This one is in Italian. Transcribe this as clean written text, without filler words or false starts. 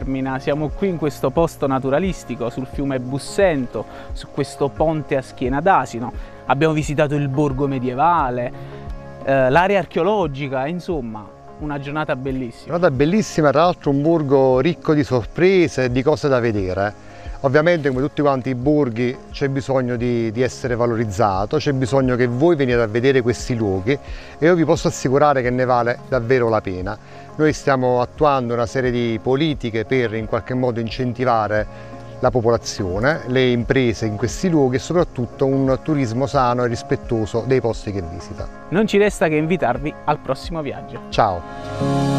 Termina, siamo qui in questo posto naturalistico sul fiume Bussento, su questo ponte a schiena d'asino. Abbiamo visitato il borgo medievale, l'area archeologica, insomma, una giornata bellissima. Una giornata bellissima, tra l'altro un borgo ricco di sorprese e di cose da vedere. Ovviamente, come tutti quanti i borghi, c'è bisogno di essere valorizzato, c'è bisogno che voi veniate a vedere questi luoghi e io vi posso assicurare che ne vale davvero la pena. Noi stiamo attuando una serie di politiche per in qualche modo incentivare la popolazione, le imprese in questi luoghi e soprattutto un turismo sano e rispettoso dei posti che visita. Non ci resta che invitarvi al prossimo viaggio. Ciao!